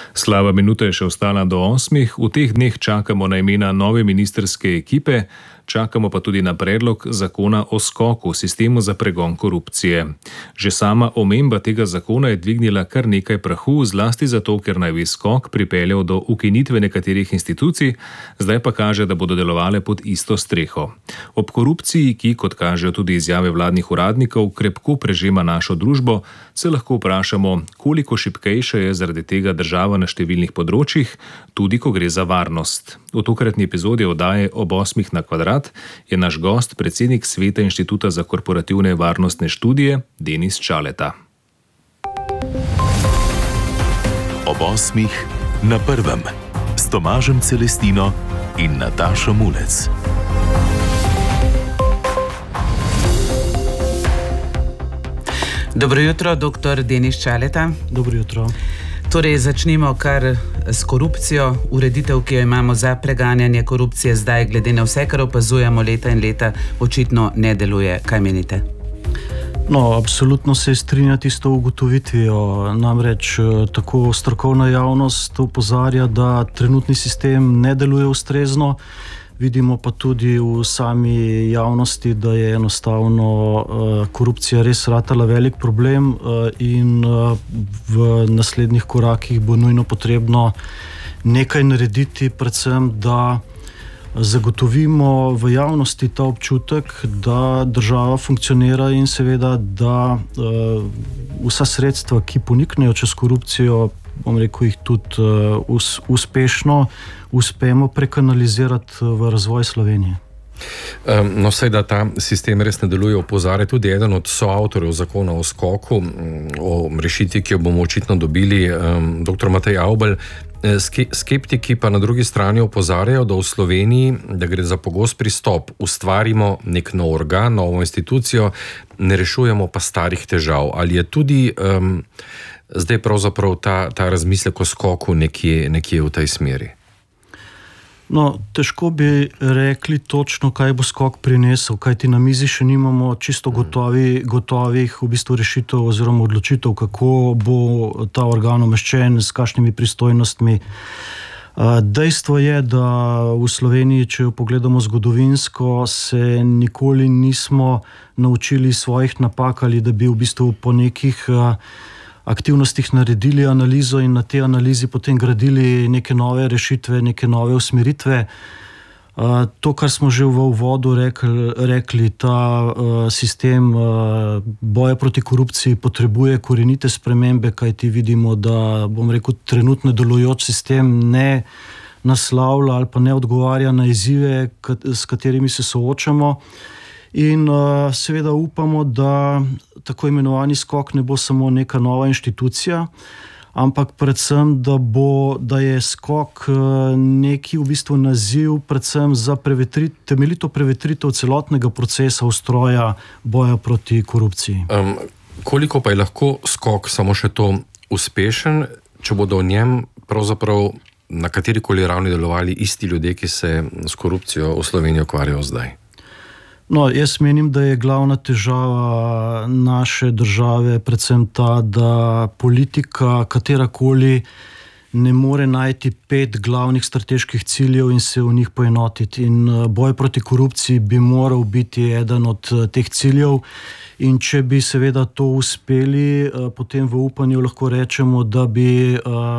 Slaba minuta je še ostala do 8. V teh dneh čakamo na imena nove ministerske ekipe, čakamo pa tudi na predlog zakona o skoku, sistemu za pregon korupcije. Že sama omemba tega zakona je dvignila kar nekaj prahu, zlasti zato, ker naj bi skok pripeljal do ukinitve nekaterih institucij, zdaj pa kaže, da bodo delovale pod isto streho. Ob korupciji, ki, kot kažejo tudi izjave vladnih uradnikov, krepko prežema našo družbo, se lahko vprašamo, koliko šibkejša je zaradi tega država na številnih področjih, tudi ko gre za varnost. V tokratni epizodi oddaje Ob 8 na kvadrat je naš gost predsednik Sveta Inštituta za korporativne varnostne študije Denis Čaleta. Ob 8 na prvem s Tomažem Celestino in Natašo Mulec. Dobro jutro, dr. Denis Čaleta. Dobro jutro. Torej, začnimo kar s korupcijo. Ureditev, ki jo imamo za preganjanje korupcije zdaj, glede na vse, kar opazujemo leta in leta, očitno ne deluje. Kaj menite? No, absolutno se strinjati s to ugotovitvijo. Namreč tako strokovna javnost opozarja, da trenutni sistem ne deluje ustrezno. Vidimo pa tudi v sami javnosti, da je enostavno korupcija res ratala velik problem in v naslednjih korakih bo nujno potrebno nekaj narediti, predvsem da zagotovimo v javnosti ta občutek, da država funkcionira in seveda, da vsa sredstva, ki poniknejo čez korupcijo, bom rekel, jih tudi uspešno uspemo prekanalizirati v razvoj Slovenije. No, saj da ta sistem res ne deluje, opozarja tudi eden od soavtorjev zakona o skoku, o rešitvi, ki jo bomo očitno dobili, dr. Matej Avbelj. Skeptiki pa na drugi strani opozarjajo, da v Sloveniji, da gre za pogost pristop, ustvarimo nek nov organ, novo institucijo, ne rešujemo pa starih težav. Ali je tudi zdaj pravzaprav ta razmislek o skoku nekje v tej smeri? No, težko bi rekli točno, kaj bo skok prinesel, kajti na mizi še nimamo čisto gotovih v bistvu rešitev oziroma odločitev, kako bo ta organ umeščen, s kakšnimi pristojnostmi. Dejstvo je, da v Sloveniji, če jo pogledamo zgodovinsko, se nikoli nismo naučili svojih napak ali da bi v bistvu po nekih aktivnostih naredili analizo in na te analizi potem gradili neke nove rešitve, neke nove usmeritve. To, kar smo že v uvodu rekli, ta sistem boja proti korupciji potrebuje korenite spremembe, kajti vidimo, da, bom rekel, trenutno delujoč sistem ne naslavlja ali pa ne odgovarja na izzive, s katerimi se soočamo. In seveda upamo, da tako imenovani skok ne bo samo neka nova inštitucija, ampak predvsem, da je skok neki v bistvu naziv predvsem za temeljito prevetritev celotnega procesa ustroja boja proti korupciji. Koliko pa je lahko skok samo še to uspešen, če bodo v njem pravzaprav na katerikoli ravni delovali isti ljudje, ki se s korupcijo v Sloveniji ukvarjajo zdaj? No, jaz menim, da je glavna težava naše države predvsem ta, da politika katerakoli ne more najti 5 glavnih strateških ciljev in se v njih poenotiti. In boj proti korupciji bi moral biti eden od teh ciljev. In če bi seveda to uspeli, potem v upanju lahko rečemo, da bi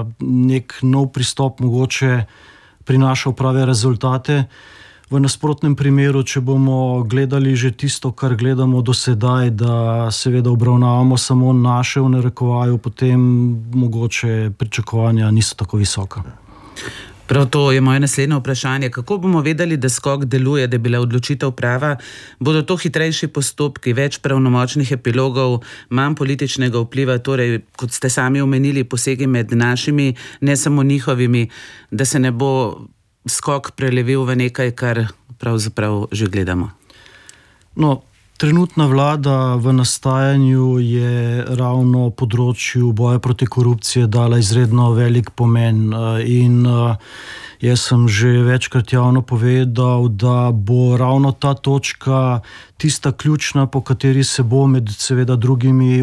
nek nov pristop mogoče prinašal prave rezultate. V nasprotnem primeru, če bomo gledali že tisto, kar gledamo do sedaj, da seveda obravnavamo samo naše v narekovaju, potem mogoče pričakovanja niso tako visoka. Prav to je moje naslednje vprašanje. Kako bomo vedeli, da skok deluje, da je bila odločitev prava? Bodo to hitrejši postopki, več pravnomočnih epilogov, manj političnega vpliva, torej, kot ste sami omenili, posegi med našimi, ne samo njihovimi, da se ne bo skok prelevil v nekaj, kar pravzaprav že gledamo? No, Trenutna vlada v nastajanju je ravno področju boja proti korupciji dala izredno velik pomen in jaz sem že večkrat javno povedal, da bo ravno ta točka tista ključna, po kateri se bo med seveda drugimi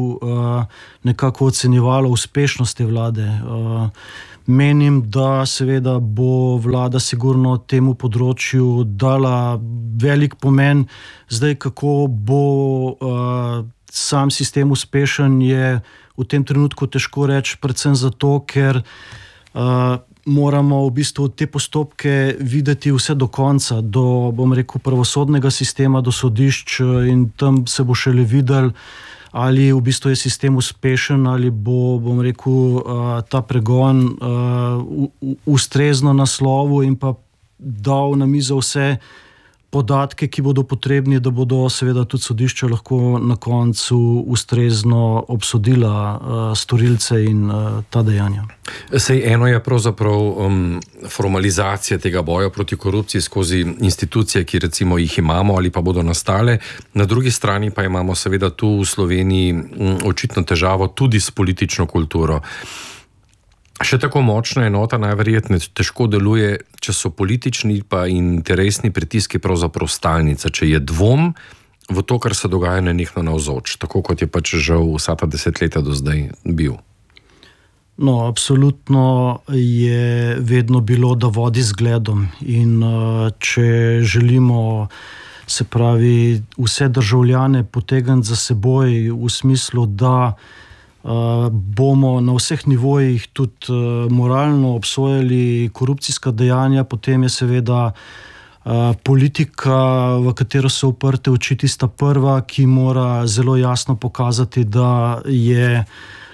nekako ocenjevalo uspešnost te vlade. Menim, da seveda bo vlada sigurno temu področju dala velik pomen. Zdaj, kako bo sam sistem uspešen, je v tem trenutku težko reči, predvsem zato, ker moramo v bistvu te postopke videti vse do konca, do, bom rekel, pravosodnega sistema, do sodišč, in tam se bo šele videl, ali v bistvu je sistem uspešen, ali bo, bom rekel, ta pregon ustrezno naslovu in pa dal na mizo vse podatke, ki bodo potrebni, da bodo seveda tudi sodišča lahko na koncu ustrezno obsodila storilce in ta dejanja. Sej eno je pravzaprav formalizacija tega boja proti korupciji skozi institucije, ki recimo jih imamo ali pa bodo nastale. Na drugi strani pa imamo seveda tu v Sloveniji očitno težavo tudi s politično kulturo. Še tako močna enota najverjetneje težko deluje, če so politični pa interesni pritiski pravzaprav stalnica, če je dvom v to, kar se dogaja, nenehno navzoč, tako kot je pač žal vsa ta desetletja do zdaj bil. No, absolutno je vedno bilo, da vodi zgledom, in če želimo, se pravi, vse državljane potegniti za seboj v smislu, da bomo na vseh nivojih tudi moralno obsojali korupcijska dejanja, potem je seveda politika, v katero so uprte oči, tista prva, ki mora zelo jasno pokazati, da je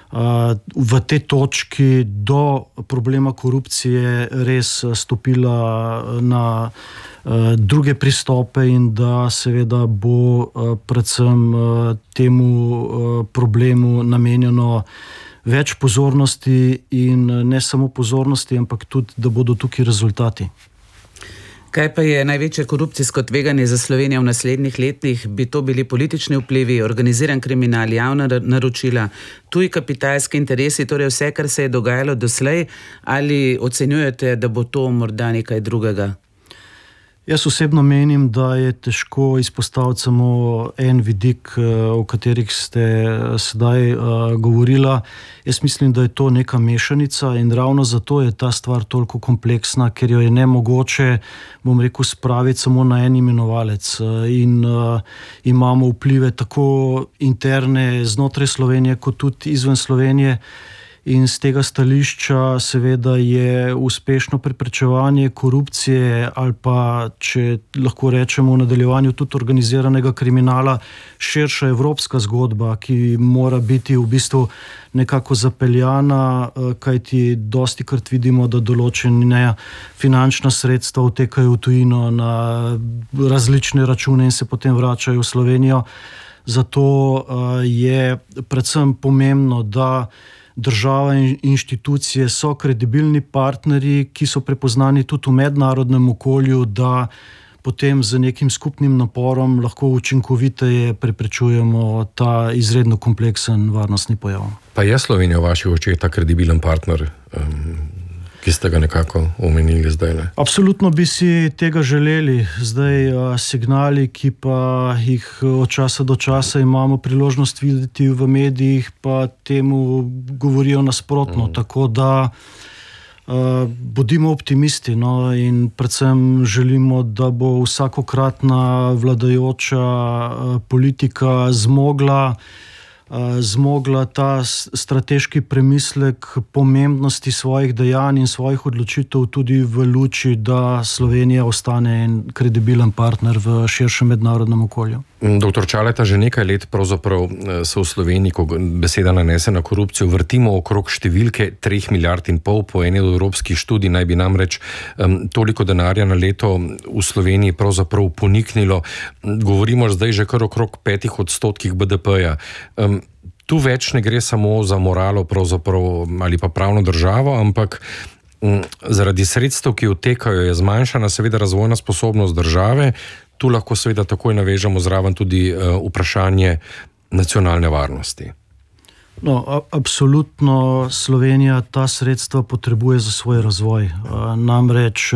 v tej točki do problema korupcije res stopila na druge pristope in da seveda bo predvsem temu problemu namenjeno več pozornosti, in ne samo pozornosti, ampak tudi, da bodo tukaj rezultati. Kaj pa je največje korupcijsko tveganje za Slovenijo v naslednjih letih? Bi to bili politični vplivi, organiziran kriminal, javna naročila, tuji kapitalski interesi, torej vse, kar se je dogajalo doslej, ali ocenjujete, da bo to morda nekaj drugega? Jaz osebno menim, da je težko izpostaviti samo en vidik, o katerih ste sedaj govorila. Jaz mislim, da je to neka mešanica, in ravno zato je ta stvar toliko kompleksna, ker jo je nemogoče, bom rekel, spraviti samo na en imenovalec. In imamo vplive tako interne znotraj Slovenije, kot tudi izven Slovenije. In z tega stališča seveda je uspešno preprečevanje korupcije, ali pa, če lahko rečemo v nadaljevanju, tudi organiziranega kriminala, širša evropska zgodba, ki mora biti v bistvu nekako zapeljana, kajti dostikrat vidimo, da določene finančna sredstva utekajo v tujino na različne račune in se potem vračajo v Slovenijo. Zato je predvsem pomembno, da država in inštitucije so kredibilni partnerji, ki so prepoznani tudi v mednarodnem okolju, da potem z nekim skupnim naporom lahko učinkoviteje preprečujemo ta izredno kompleksen varnostni pojav. Pa je Slovenija v vaših očeh ta kredibilen partner, ki ste ga nekako omenili zdaj? Ne? Absolutno bi si tega želeli. Zdaj signali, ki pa jih od časa do časa imamo priložnost videti v medijih, pa temu govorijo nasprotno. Tako da bodimo optimisti, no, in predvsem želimo, da bo vsakokratna vladajoča politika zmogla ta strateški premislek pomembnosti svojih dejanj in svojih odločitev tudi v luči, da Slovenija ostane en kredibilen partner v širšem mednarodnem okolju. Doktor Čaleta, že nekaj let pravzaprav se v Sloveniji, ko beseda nanese na korupcijo, vrtimo okrog številke 3,5 milijard. Po eni od evropskih študij naj bi namreč toliko denarja na leto v Sloveniji pravzaprav poniknilo. Govorimo zdaj že kar okrog 5% BDP-ja. Tu več ne gre samo za moralo pravzaprav ali pa pravno državo, ampak zaradi sredstev, ki odtekajo, je zmanjšana seveda razvojna sposobnost države. Tu lahko seveda takoj navežemo zraven tudi vprašanje nacionalne varnosti. No, absolutno Slovenija ta sredstva potrebuje za svoj razvoj. Namreč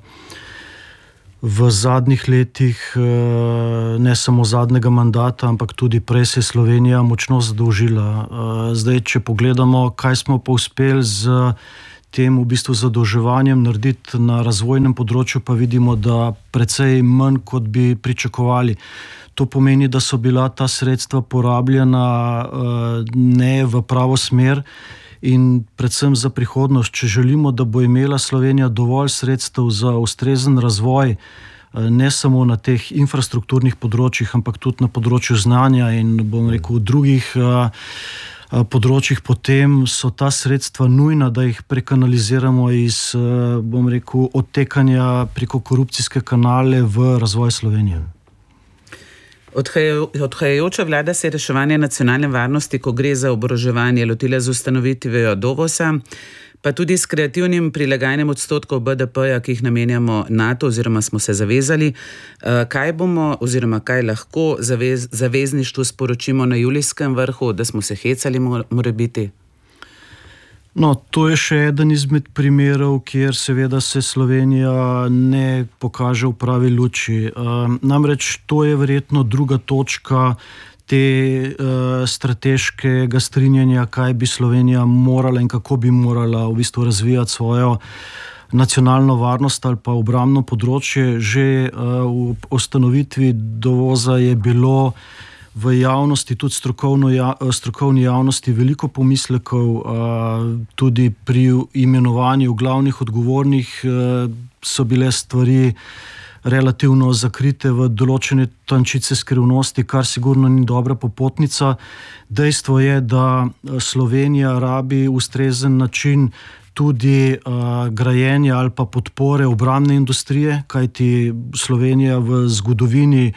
v zadnjih letih, ne samo zadnjega mandata, ampak tudi prej se je Slovenija močno zadolžila. Zdaj, če pogledamo, kaj smo pa uspeli z tem v bistvu zadolževanjem narediti na razvojnem področju, pa vidimo, da precej manj, kot bi pričakovali. To pomeni, da so bila ta sredstva porabljena ne v pravo smer in predvsem za prihodnost. Če želimo, da bo imela Slovenija dovolj sredstev za ustrezen razvoj, ne samo na teh infrastrukturnih področjih, ampak tudi na področju znanja in v drugih področjih, potem so ta sredstva nujna, da jih prekanaliziramo iz odtekanja preko korupcijske kanale v razvoj Slovenije. Odhajajoča vlada se je reševanje nacionalne varnosti, ko gre za oboroževanje, lotila z ustanovitvijo Dovosa, pa tudi s kreativnim prilagajanjem odstotkov BDP-ja, ki jih namenjamo NATO oziroma smo se zavezali. Kaj bomo oziroma kaj lahko zavezništvu sporočimo na julijskem vrhu, da smo se hecali morebiti? No, to je še eden izmed primerov, kjer seveda se Slovenija ne pokaže v pravi luči. Namreč to je verjetno druga točka te strateškega strinjanja, kaj bi Slovenija morala in kako bi morala v bistvu razvijati svojo nacionalno varnost ali pa obrambno področje. Že v ustanovitvi Dovoza je bilo v javnosti, tudi strokovni javnosti, veliko pomislekov, tudi pri imenovanju glavnih odgovornih so bile stvari relativno zakrite v določene tančice skrivnosti, kar sigurno ni dobra popotnica. Dejstvo je, da Slovenija rabi ustrezen način tudi grajenja ali pa podpore obrambne industrije, kajti Slovenija v zgodovini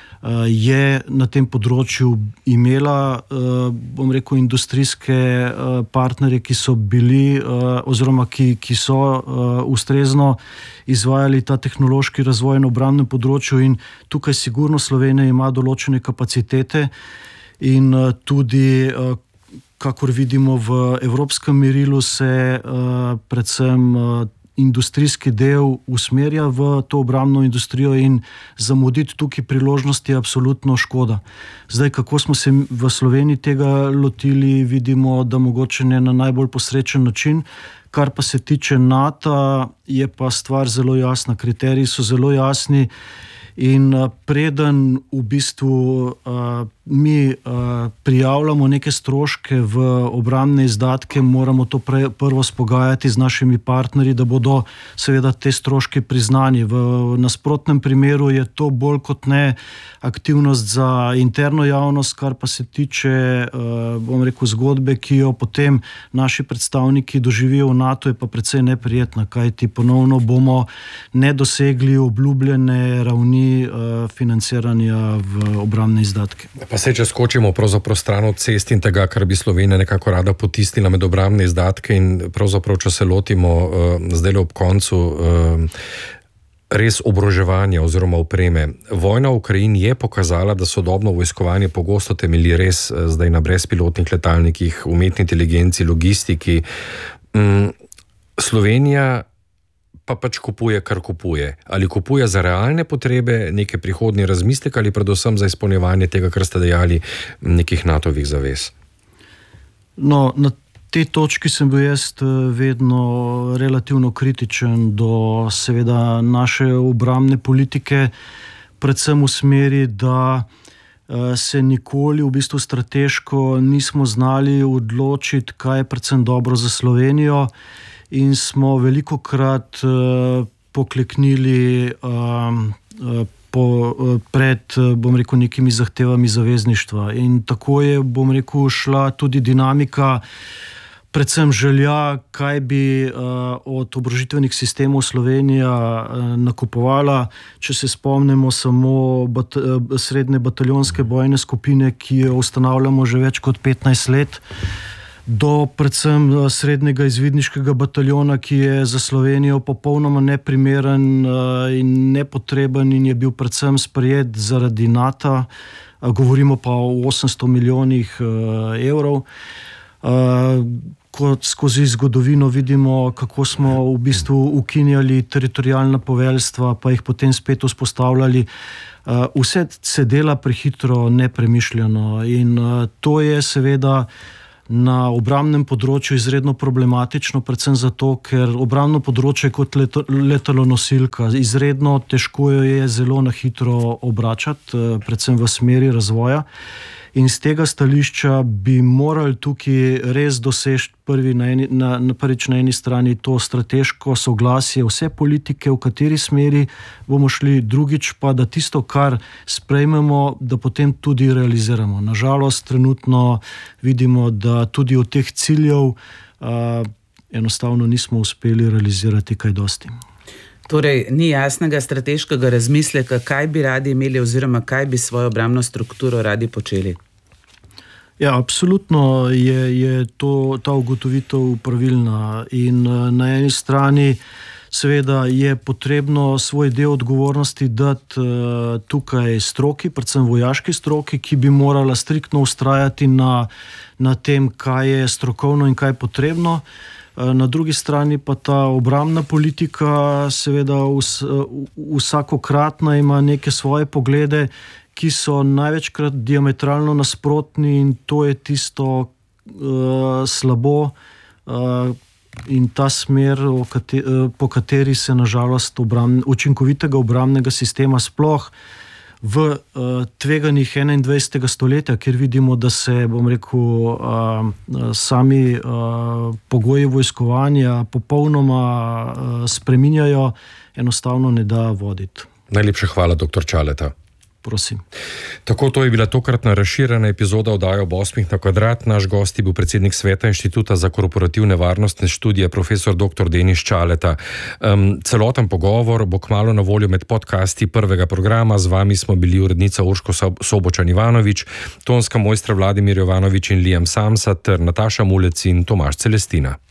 je na tem področju imela, industrijske partnerje, ki so bili oziroma ki so ustrezno izvajali ta tehnološki razvoj na obrambnem področju in tukaj sigurno Slovenija ima določene kapacitete in tudi, kakor vidimo v evropskem merilu, se predvsem industrijski del usmerja v to obrambno industrijo in zamuditi tukaj priložnosti je absolutno škoda. Zdaj, kako smo se v Sloveniji tega lotili, vidimo, da mogoče ne na najbolj posrečen način. Kar pa se tiče NATO, je pa stvar zelo jasna, kriteriji so zelo jasni in preden v bistvu mi prijavljamo neke stroške v obrambne izdatke, moramo to prvo spogajati z našimi partnerji, da bodo seveda te stroške priznani. V nasprotnem primeru je to bolj kot ne aktivnost za interno javnost, kar pa se tiče, zgodbe, ki jo potem naši predstavniki doživijo v NATO, je pa precej neprijetna, kajti ponovno bomo ne dosegli obljubljene ravni financiranja v obrambne izdatke. Pa se, če skočimo pravzaprav stran od cest in tega, kar bi Slovenija nekako rada potisnila med obrambne izdatke in pravzaprav, če se lotimo zdaj ob koncu res oboroževanja oziroma opreme. Vojna v Ukrajini je pokazala, da sodobno vojskovanje pogosto temelji res zdaj na brezpilotnih letalnikih, umetni inteligenci, logistiki. Slovenija pa pač kupuje, kar kupuje. Ali kupuje za realne potrebe, neke prihodnje razmisleke ali predvsem za izpolnjevanje tega, kar ste dejali, nekih NATO-vih zavez? No, na tej točki sem bil jaz vedno relativno kritičen do seveda naše obrambne politike, predvsem v smeri, da se nikoli v bistvu strateško nismo znali odločiti, kaj je predvsem dobro za Slovenijo, in smo velikokrat pokleknili pred, nekimi zahtevami zavezništva. In tako je, šla tudi dinamika, predvsem želja, kaj bi od oborožitvenih sistemov Slovenija nakupovala. Če se spomnimo samo srednje bataljonske bojne skupine, ki jo ustanavljamo že več kot 15 let, do predvsem srednjega izvidniškega bataljona, ki je za Slovenijo popolnoma neprimeren in nepotreben in je bil predvsem sprejet zaradi NATO. Govorimo pa o 800 milijonih evrov. Kot skozi zgodovino vidimo, kako smo v bistvu ukinjali teritorialna poveljstva, pa jih potem spet vzpostavljali. Vse se dela prehitro, nepremišljeno in to je seveda na obrambnem področju izredno problematično, predvsem zato, ker obrambno področje kot letalonosilka izredno težko je zelo na hitro obračati, predvsem v smeri razvoja. In z tega stališča bi morali tukaj res doseči prvič na eni strani to strateško soglasje vse politike, v kateri smeri bomo šli, drugič pa, da tisto, kar sprejmemo, da potem tudi realiziramo. Nažalost, trenutno vidimo, da tudi od teh ciljev enostavno nismo uspeli realizirati kaj dosti. Torej, ni jasnega strateškega razmisleka, kaj bi radi imeli oziroma kaj bi svojo obrambno strukturo radi počeli? Ja, absolutno je ta ugotovitev pravilna in na eni strani seveda je potrebno svoj del odgovornosti dati tukaj stroki, predvsem vojaški stroki, ki bi morala striktno vztrajati na tem, kaj je strokovno in kaj je potrebno. Na drugi strani pa ta obrambna politika seveda vsakokratna ima neke svoje poglede, ki so največkrat diametralno nasprotni in to je tisto slabo in ta smer, po kateri se nažalost učinkovitega obrambnega sistema sploh v tveganjih 21. stoletja, kjer vidimo, da se, sami pogoji vojskovanja popolnoma spreminjajo, enostavno ne da voditi. Najlepša hvala, dr. Čaleta. Prosim. Tako, to je bila tokratna razširjena epizoda oddaje Ob 8 na kvadrat. Naš gost je bil predsednik Sveta Inštituta za korporativne varnostne študije, profesor dr. Denis Čaleta. Celoten pogovor bo kmalu na voljo med podcasti prvega programa. Z vami smo bili urednica Urško Sobočan-Ivanovič, tonska mojstra Vladimir Jovanovič in Liam Samsa ter Nataša Mulec in Tomaž Celestina.